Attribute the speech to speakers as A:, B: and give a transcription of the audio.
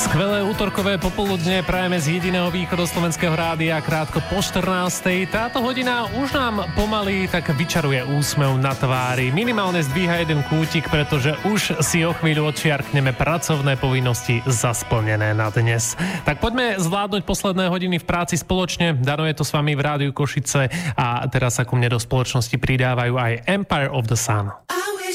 A: Skvelé útorkové popoludne prajeme z jediného východoslovenského rádia krátko po 14. Táto hodina už nám pomaly tak vyčaruje úsmev na tvári. Minimálne zdvíha jeden kútik, pretože už si o chvíľu odčiarkneme pracovné povinnosti zasplnené na dnes. Tak poďme zvládnuť posledné hodiny v práci spoločne. Dano je to s vami v Rádiu Košice a teraz sa ku mne do spoločnosti pridávajú aj Empire of the Sun.